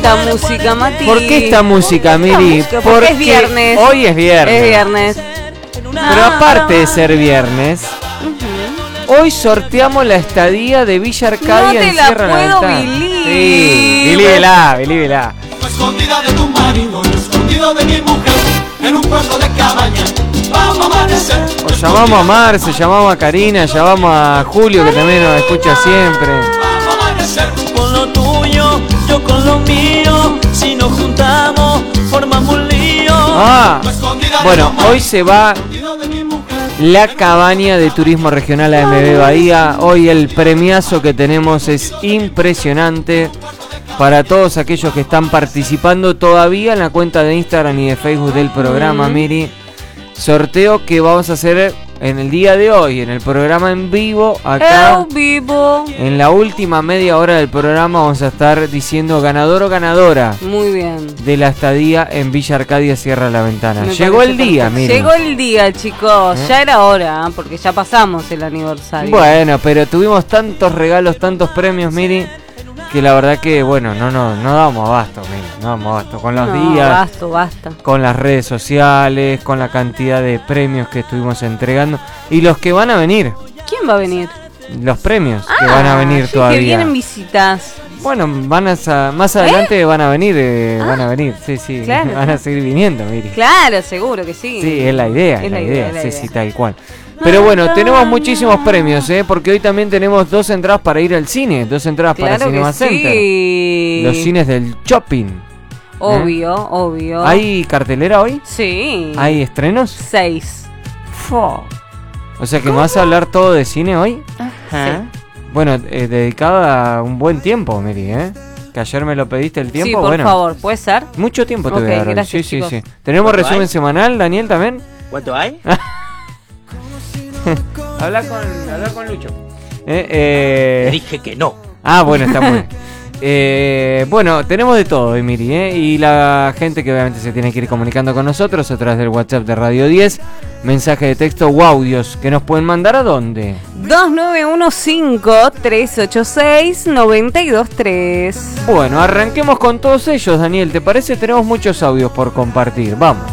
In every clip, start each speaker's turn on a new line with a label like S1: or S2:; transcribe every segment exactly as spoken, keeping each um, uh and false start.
S1: Esta música, Mati.
S2: ¿Por qué esta música, Miri?
S1: Porque, porque es viernes.
S2: Hoy es viernes.
S1: Es viernes.
S2: Pero aparte de ser viernes, uh-huh. hoy sorteamos la estadía de Villa Arcadia
S1: no
S2: en Sierra
S1: No te la puedo
S2: believe. Sí, belívela, belívela.
S3: Escondida de tu marido, escondido de mi mujer, en un puesto de cabaña. Vamos a amanecer.
S2: O llamamos a Marce, llamamos a Karina, llamamos a Julio, que también nos escucha siempre.
S3: Vamos a amanecer.
S4: Con lo tuyo, yo con lo mío, si nos juntamos, formamos un lío.
S2: Ah, bueno, hoy se va la cabaña de turismo regional A M B Bahía. Hoy el premiazo que tenemos es impresionante para todos aquellos que están participando todavía en la cuenta de Instagram y de Facebook del programa, mm. Miri. Sorteo que vamos a hacer en el día de hoy, en el programa en vivo, acá
S1: en vivo.
S2: En la última media hora del programa vamos a estar diciendo ganador o ganadora.
S1: Muy bien.
S2: De la estadía en Villa Arcadia, Sierra La Ventana. Me Llegó el día, mire.
S1: Llegó el día, chicos. ¿Eh? Ya era hora, ¿eh? Porque ya pasamos el aniversario.
S2: Bueno, pero tuvimos tantos regalos, tantos premios, Miri, que la verdad que, bueno, no, no, no damos abasto, Miri. No damos abasto. Con los
S1: no,
S2: días,
S1: basto, basta.
S2: Con las redes sociales, con la cantidad de premios que estuvimos entregando y los que van a venir.
S1: ¿Quién va a venir?
S2: Los premios
S1: ah,
S2: que van a venir
S1: sí,
S2: todavía.
S1: Que vienen visitas.
S2: Bueno, van a más adelante ¿Eh? van a venir, eh, ah, van a venir, sí, sí,
S1: claro,
S2: van a seguir viniendo, Miri.
S1: Claro, seguro que sí.
S2: Sí, es la idea, es, es la, la idea, idea, la sí, idea. sí, tal cual. Pero bueno, tenemos muchísimos premios, ¿eh? Porque hoy también tenemos dos entradas para ir al cine, dos entradas claro para Cinema Center.
S1: Sí.
S2: Los cines del shopping.
S1: Obvio, ¿eh? obvio.
S2: ¿Hay cartelera hoy?
S1: Sí.
S2: ¿Hay estrenos?
S1: Seis.
S2: Fo. O sea que ¿Cómo? me vas a hablar todo de cine hoy.
S1: Ajá.
S2: Sí. Bueno, eh, dedicada a un buen tiempo, Miri, ¿eh? Que ayer me lo pediste el tiempo.
S1: Sí, por
S2: bueno,
S1: favor, ¿puede ser?
S2: Mucho tiempo te
S1: okay,
S2: voy a dar.
S1: Gracias,
S2: sí,
S1: chicos.
S2: sí, sí. ¿Tenemos resumen hay? semanal, Daniel, también?
S4: ¿Cuánto hay?
S2: habla, con, habla con Lucho. Eh, eh...
S4: Te dije que no.
S2: Ah, bueno, está muy bien. Eh, bueno, tenemos de todo, Miri, ¿eh? Y la gente que obviamente se tiene que ir comunicando con nosotros a través del WhatsApp de Radio diez, mensaje de texto o audios que nos pueden mandar a dónde.
S1: dos nueve uno cinco, tres ocho seis, nueve dos tres.
S2: Bueno, arranquemos con todos ellos, Daniel, ¿te parece? Tenemos muchos audios por compartir, vamos.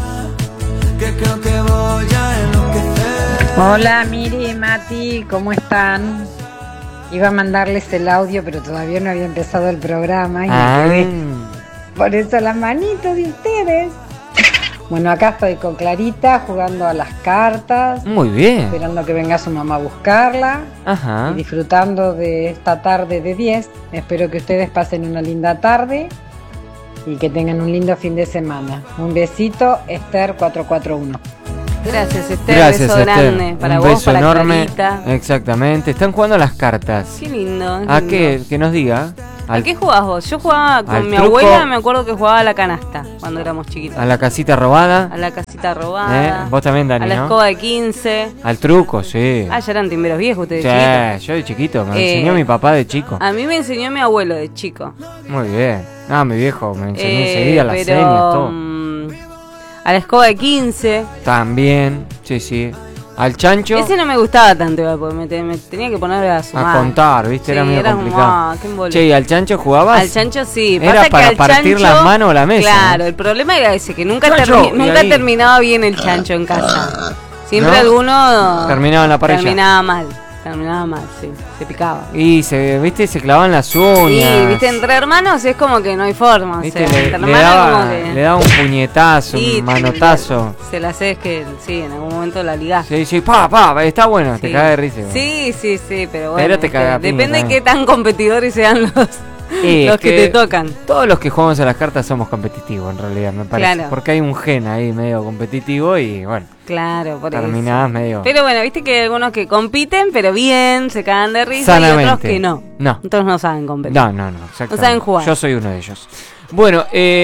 S5: Hola Miri, Mati, ¿cómo están? Iba a mandarles el audio, pero todavía no había empezado el programa y
S2: ah.
S5: me quedé. Por eso las manitos de ustedes. Bueno, acá estoy con Clarita jugando a las cartas.
S2: Muy bien.
S5: Esperando que venga su mamá a buscarla.
S2: Ajá.
S5: Y disfrutando de esta tarde de diez. Espero que ustedes pasen una linda tarde y que tengan un lindo fin de semana. Un besito, Esther cuatro cuatro uno.
S1: Gracias, Esther.
S2: Gracias,
S1: beso
S2: Esther.
S1: grande para
S2: un
S1: vos,
S2: beso
S1: para
S2: enorme.
S1: Clarita.
S2: Exactamente. Están jugando a las cartas.
S1: Qué lindo.
S2: ¿A
S1: lindo.
S2: qué? Que nos diga.
S1: Al, ¿A qué jugás vos? Yo jugaba con mi
S2: truco,
S1: abuela, me acuerdo que jugaba a la canasta cuando éramos chiquitos.
S2: A la casita robada.
S1: A la casita robada.
S2: ¿Eh? Vos también, Dani,
S1: a la
S2: ¿no?
S1: escoba de quince.
S2: Al truco, sí.
S1: Ah, ya eran timberos viejos ustedes,
S2: sí,
S1: chiquitos.
S2: yo de chiquito, me
S1: eh,
S2: enseñó mi papá de chico.
S1: A mí me enseñó mi abuelo de chico.
S2: Muy bien. Ah, mi viejo me enseñó
S1: eh,
S2: enseguida las
S1: pero,
S2: señas, todo.
S1: Um, a la escoba de quince.
S2: También, sí, sí. Al chancho.
S1: Ese no me gustaba tanto, porque me, te, me tenía que poner a sumar.
S2: A contar, ¿viste?
S1: Sí,
S2: era medio
S1: era
S2: complicado.
S1: Como, ah, qué embole.
S2: Che, ¿y al chancho jugabas?
S1: Al chancho sí.
S2: Era
S1: Pasa
S2: para
S1: que al
S2: partir
S1: chancho,
S2: las manos o la mesa.
S1: Claro,
S2: ¿no?
S1: el problema era ese, que nunca,
S2: Chancho,
S1: termi nunca
S2: ahí...
S1: terminaba bien el chancho en casa. Siempre
S2: ¿No?
S1: alguno
S2: terminaba en la parrilla.
S1: Terminaba mal. Terminaba mal, sí, se picaba.
S2: Y se, viste, se clavaban las uñas.
S1: Sí, viste, entre hermanos es como que no hay forma.
S2: ¿Viste?
S1: O sea,
S2: le,
S1: entre
S2: le,
S1: hermanos
S2: daba,
S1: como que...
S2: le daba un puñetazo,
S1: sí,
S2: un manotazo.
S1: Se la haces que sí, en algún momento la ligás.
S2: Sí, sí, pa, pa, está bueno, sí. Te caga de risa.
S1: Sí, sí, sí, pero bueno.
S2: Pero te caga
S1: este, depende de qué tan competidores sean los,
S2: sí,
S1: los que,
S2: que
S1: te tocan.
S2: Todos los que jugamos a las cartas somos competitivos, en realidad, me parece. Claro. Porque hay un gen ahí medio competitivo y bueno.
S1: Claro, por
S2: terminás
S1: eso.
S2: medio.
S1: Pero bueno, viste que hay algunos que compiten, pero bien, se cagan de risa.
S2: Sanamente.
S1: Y otros que no.
S2: No.
S1: Otros no saben competir.
S2: No, no, no.
S1: No saben jugar.
S2: Yo soy uno de ellos. Bueno,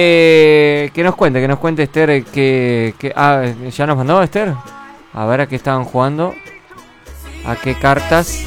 S2: eh, que nos cuente, que nos cuente Esther que, que ah, ¿ya nos mandó Esther? A ver a qué estaban jugando. ¿A qué cartas?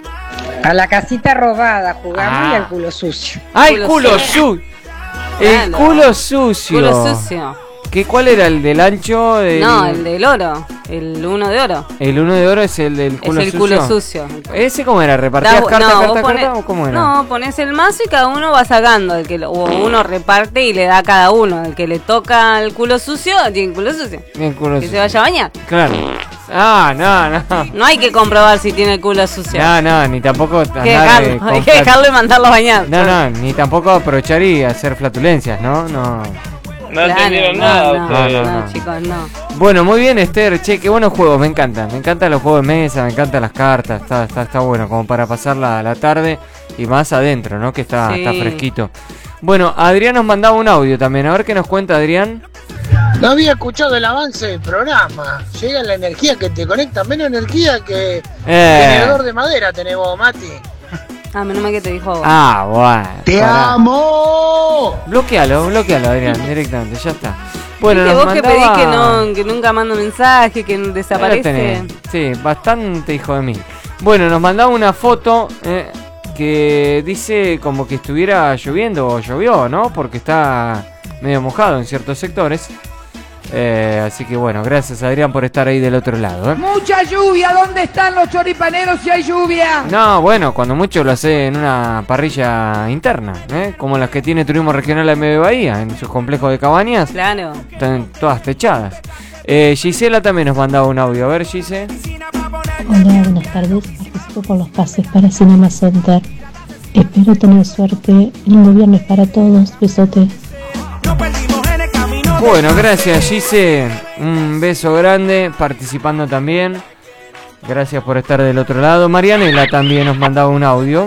S5: A la casita robada jugamos
S2: ah.
S5: y al culo sucio.
S2: ¡Ay, culo, culo sucio! El culo sucio.
S1: Culo sucio.
S2: ¿Qué, ¿Cuál era? ¿El del ancho? Del...
S1: No, el del oro. El uno de oro.
S2: El uno de oro es el del culo
S1: es el
S2: sucio.
S1: culo sucio.
S2: ¿Ese cómo era? ¿Repartías
S1: Da-
S2: carta,
S1: no,
S2: carta,
S1: vos
S2: carta
S1: ponés-
S2: o cómo era?
S1: No, pones el mazo y cada uno va sacando. El que lo- o uno reparte y le da a cada uno. El que le toca el culo sucio, tiene el culo sucio.
S2: El culo
S1: Que
S2: sucio.
S1: se vaya a bañar.
S2: Claro. Ah, no, no.
S1: No hay que comprobar si tiene el culo sucio.
S2: No, no, ni tampoco
S1: hay que
S2: andar, eh,
S1: dejarlo,
S2: con
S1: hay que
S2: flat-
S1: dejarlo y mandarlo a bañar.
S2: No, no, ni tampoco aprovechar y hacer flatulencias, ¿no? No.
S6: No
S1: Claro,
S6: entendieron
S1: no,
S6: nada
S1: no,
S6: ustedes.
S1: no,
S2: no.
S1: chicos, no.
S2: Bueno, muy bien, Esther. Che, qué buenos juegos, me encantan. Me encantan los juegos de mesa, me encantan las cartas. Está, está, está bueno, como para pasar la, la tarde y más adentro, ¿no? Que está,
S1: Sí.
S2: está fresquito. Bueno, Adrián nos mandaba un audio también. A ver qué nos cuenta Adrián.
S7: No había escuchado el avance del programa. Llega la energía que te conecta, menos energía que
S2: Eh.
S7: tenedor de madera tenemos, Mati.
S1: Ah, menos mal que te dijo.
S2: Ah, bueno.
S7: ¡Te
S2: pará.
S7: amo!
S2: Bloquealo, bloquealo, Adrián, directamente, ya está. Bueno,
S1: Viste
S2: nos
S1: vos que
S2: mandaba-
S1: pedís que, no, que nunca mando mensaje, que
S2: Ahí lo
S1: desaparece.
S2: tenés. Sí, bastante hijo de mí. Bueno, nos mandaba una foto eh, que dice como que estuviera lloviendo o llovió, ¿no? Porque está medio mojado en ciertos sectores. Eh, así que bueno, gracias Adrián por estar ahí del otro lado. ¿eh?
S8: Mucha lluvia, ¿dónde están los choripaneros si hay lluvia?
S2: No, bueno, cuando mucho lo hace en una parrilla interna, ¿eh? Como las que tiene Turismo Regional M B Bahía, en sus complejos de cabañas.
S1: Claro.
S2: Están todas techadas. Eh, Gisela también nos mandaba un audio. A ver, Gise.
S9: Hola, buenas tardes. Participo por los pases para Cinema Center. Espero tener suerte. Lindo viernes para todos. Besote.
S2: Bueno, gracias Gise. Un beso grande. Participando también. Gracias por estar del otro lado. Marianela también nos mandaba un audio.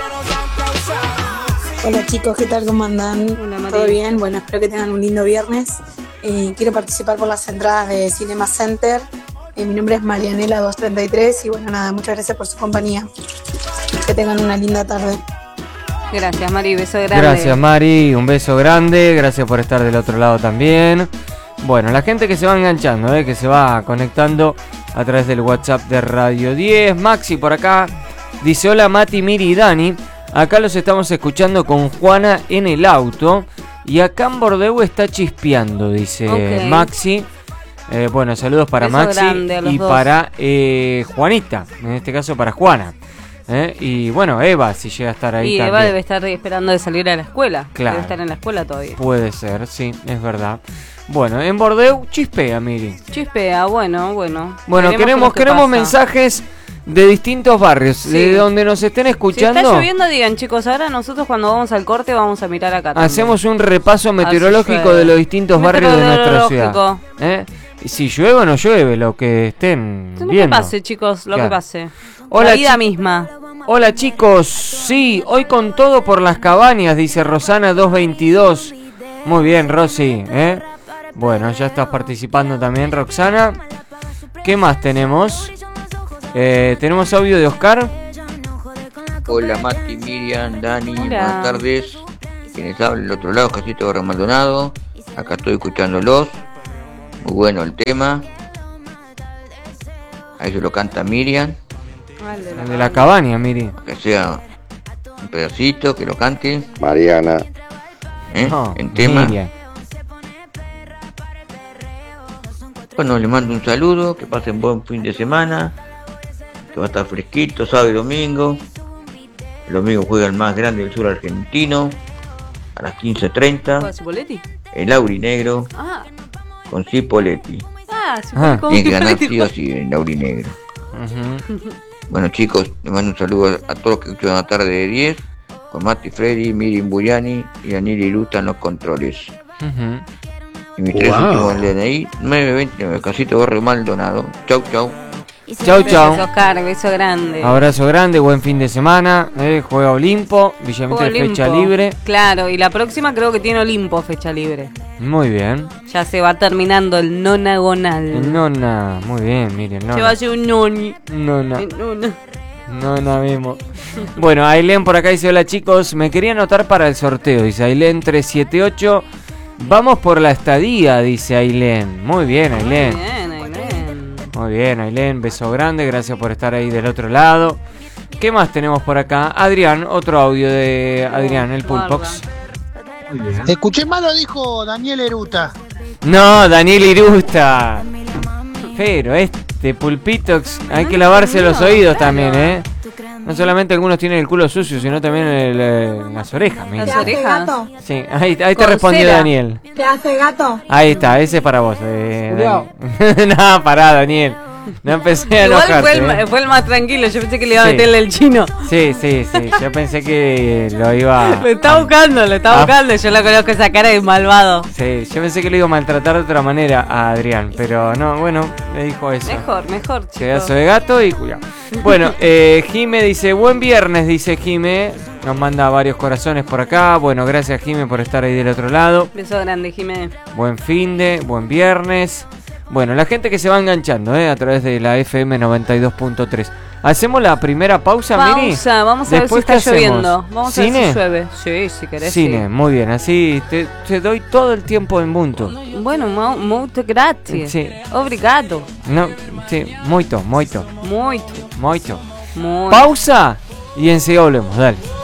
S10: Hola chicos, ¿qué tal? ¿Cómo andan?
S1: Hola, María.
S10: ¿Todo bien? Bueno, espero que tengan un lindo viernes. Eh, quiero participar por las entradas de Cinema Center. Eh, mi nombre es Marianela doscientos treinta y tres y bueno, nada, muchas gracias por su compañía. Que tengan una linda tarde.
S1: Gracias, Mari, beso grande.
S2: Gracias Mari, un beso grande. Gracias por estar del otro lado también. Bueno, la gente que se va enganchando, ¿eh? Que se va conectando a través del WhatsApp de Radio diez. Maxi por acá dice: hola Mati, Miri y Dani. Acá los estamos escuchando con Juana en el auto. Y acá en Bordeu está chispeando, dice
S1: Ok.
S2: Maxi. Eh, bueno, saludos para
S1: Beso
S2: Maxi
S1: grande a los
S2: y
S1: dos.
S2: para eh, Juanita. En este caso para Juana. Eh, Y bueno, Eva, si llega a estar ahí
S1: Y
S2: también.
S1: Eva debe estar esperando de salir a la escuela.
S2: Claro.
S1: Debe estar en la escuela todavía.
S2: Puede ser, sí, es verdad. Bueno, en Bordeu chispea, Miri.
S1: Chispea, bueno, bueno.
S2: Bueno,
S1: Veremos
S2: queremos
S1: qué
S2: queremos
S1: pasa.
S2: mensajes de distintos barrios,
S1: Sí.
S2: de donde nos estén
S1: Si
S2: escuchando.
S1: está lloviendo, digan, chicos, ahora nosotros cuando vamos al corte vamos a mirar acá también.
S2: Hacemos un repaso meteorológico
S1: llueve.
S2: de los distintos barrios de nuestra ciudad.
S1: Meteorológico.
S2: ¿Eh? Y si llueve o no llueve, lo que estén
S1: Lo que
S2: viendo.
S1: pase, chicos, lo
S2: Claro.
S1: que pase.
S2: Hola,
S1: la vida
S2: chi-
S1: misma.
S2: Hola chicos, sí, hoy con todo por las cabañas, dice Rosana doscientos veintidós. Muy bien, Rosy, ¿eh? Bueno, ya estás participando también, Roxana. ¿Qué más tenemos? Eh, tenemos audio de Oscar.
S11: Hola Mati, Miriam, Dani,
S1: Hola.
S11: buenas tardes. Quienes hablan del otro lado, Casito Barrio Maldonado. Acá estoy escuchándolos. Muy bueno el tema. Ahí se lo canta Miriam.
S2: El de la cabaña, Miri.
S11: Que sea un pedacito, que lo cante.
S12: Mariana.
S11: ¿Eh?
S2: No,
S11: en tema.
S2: Miriam.
S11: Bueno, les mando un saludo. Que pasen buen fin de semana. Que va a estar fresquito, sábado y domingo. El domingo juega el más grande del sur argentino. A las quince treinta.
S1: ¿Con Cipoletti?
S11: El Aurinegro.
S1: Ah,
S11: Con Cipoletti.
S1: ah,
S2: Ah.
S1: con
S11: Tiene que ganar
S1: Cipoletti.
S11: sí o sí el Aurinegro.
S2: Ujú.
S11: Bueno chicos, les mando un saludo a todos los que escuchan la tarde de diez. Con Mati Freddy, Mirin Buyani y Daniel Iruta en los controles.
S2: Ujú.
S11: Y mis tres
S12: Wow.
S11: últimos en el D N I, nueve veintinueve, Casito Barrio Maldonado. Chau, chau.
S2: Chau, chau.
S1: Beso, Oscar, beso grande.
S2: Abrazo grande, buen fin de semana. Eh, juega Olimpo, Villa
S1: Juego
S2: Mitre fecha
S1: Olimpo.
S2: libre.
S1: Claro, y la próxima creo que tiene Olimpo fecha libre.
S2: Muy bien.
S1: Ya se va terminando el nonagonal.
S2: El Nona, muy bien, miren,
S1: Se va a
S2: Nona.
S1: hacer un noni.
S2: Nona.
S1: El nona.
S2: Nona mismo. Bueno, Ailén por acá dice: hola chicos, me quería anotar para el sorteo. Dice Ailén tres siete ocho. Vamos por la estadía, dice Ailén. Muy bien, Ailén.
S1: Bien, Ailén.
S2: Muy bien, Ailén, beso grande, gracias por estar ahí del otro lado. ¿Qué más tenemos por acá? Adrián, otro audio de Adrián, el Pulpox.
S7: Escuché mal, lo dijo Daniel Eruta.
S2: No, Daniel Irusta. Pero este pulpito, hay que lavarse los oídos también, ¿eh? No solamente algunos tienen el culo sucio, sino también el, el, las orejas. Mira.
S1: ¿Las orejas?
S2: Sí, ahí, ahí te
S1: Con
S2: respondió
S1: cera.
S2: Daniel.
S10: ¿Qué hace, gato?
S2: Ahí está, ese es para vos. Eh,
S5: Cuidado.
S2: Daniel. No, pará, Daniel. No empecé a
S1: Igual
S2: enojarte.
S1: fue el,
S2: ¿eh?
S1: fue el más tranquilo. Yo pensé que le iba a
S2: Sí.
S1: meterle el chino.
S2: Sí, sí, sí. Yo pensé que lo iba
S1: Lo está buscando, lo está
S2: Ah.
S1: buscando. Yo la conozco esa cara de malvado.
S2: Sí, yo pensé que lo iba a maltratar de otra manera a Adrián, pero no, bueno, me dijo eso.
S1: Mejor, mejor, chico.
S2: Pedazo de gato y cuidado. Bueno, eh, Jime dice, buen viernes, dice Jime. Nos manda varios corazones por acá. Bueno, gracias Jime por estar ahí del otro lado.
S1: Beso grande, Jiménez.
S2: Buen finde, buen viernes. Bueno, la gente que se va enganchando, ¿eh? A través de la F M noventa y dos punto tres. ¿Hacemos la primera pausa, Miri?
S1: Pausa, vamos a ver si
S2: Después,
S1: está
S2: ¿qué hacemos?
S1: lloviendo. Vamos a ver
S2: ¿Cine?
S1: si llueve. Sí, si querés.
S2: Cine,
S1: sí.
S2: muy bien. Así te, te doy todo el tiempo del mundo.
S1: Bueno, mo- muito grazie.
S2: Sí.
S1: Obrigado.
S2: No, sí, muito, muito,
S1: Muito,
S2: muito.
S1: muito.
S2: Pausa y enseguida volvemos, dale.